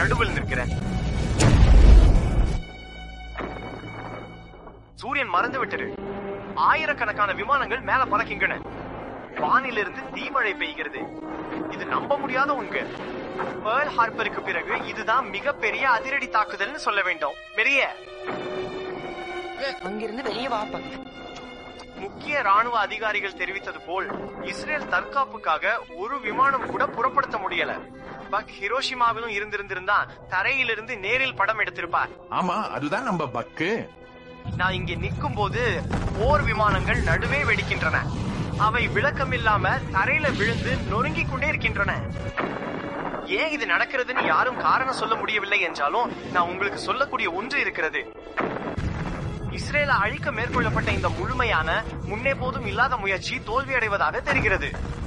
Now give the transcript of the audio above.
நடுவில் நிற்கிறேன். சூரியன் மறந்து விட்டது. ஆயிரக்கணக்கான விமானங்கள் மேல பறக்கின்றன. வானிலிருந்து தீமழை பெய்கிறது. இது நம்ப முடியாத உண்மை. பேர்ல் ஹார்பருக்கு பிறகு இதுதான் மிகப்பெரிய அதிரடி தாக்குதல்னு சொல்ல வேண்டும். பெரிய அங்கிருந்து வெளியே வாப்பா. முக்கிய ராணுவ அதிகாரிகள் தெரிவித்தது போல் இஸ்ரேல் தற்காப்புக்காக ஒரு விமானம் கூட புறப்படுத்த முடியல. பக் ஹிரோஷிமாவிலும் இருந்திருந்தா தரையிலிருந்து நேரில் படம் எடுத்திருப்பார். ஆமா, அதுதான் நம்ம பக்கு. நான் இங்கே நிற்கும் போது போர் விமானங்கள் நடுவே வெடிக்கின்றன. அவை விளக்கமில்லாம தரையில விழுந்து நொறுங்கிக் கொண்டே இருக்கின்றன. ஏன் இது நடக்கிறதுன்னு யாரும் காரணம் சொல்ல முடியவில்லை என்றாலும் நான் உங்களுக்கு சொல்லக்கூடிய ஒன்று இருக்கிறது. இஸ்ரேலை அழிக்க மேற்கொள்ளப்பட்ட இந்த முழுமையான முன்னே போதும் இல்லாத முயற்சி தோல்வியடைவதாக தெரிகிறது.